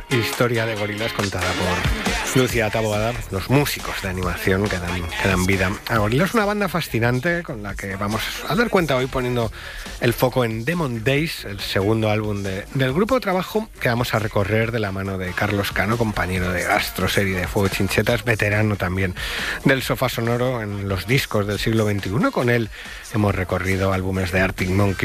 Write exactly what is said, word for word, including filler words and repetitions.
historia de Gorillaz contada por Lucía Taboada, los músicos de animación que dan, que dan vida a Gorillaz. Es una banda fascinante con la que vamos a dar cuenta hoy poniendo el foco en Demon Days, el segundo álbum de, del grupo de trabajo que vamos a recorrer de la mano de Carlos Cano, compañero de Gastroserie de Fuego Chinchetas, veterano también del sofá sonoro en los discos del siglo veintiuno. Con él hemos recorrido álbumes de Arctic Monkeys,